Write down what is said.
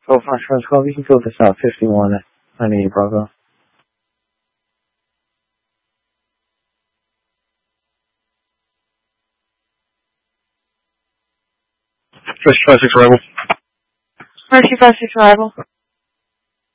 So Fox Rose Club, you can fill this out, 51 on Bravo. Mercy 56 arrival. Mercy 56 arrival.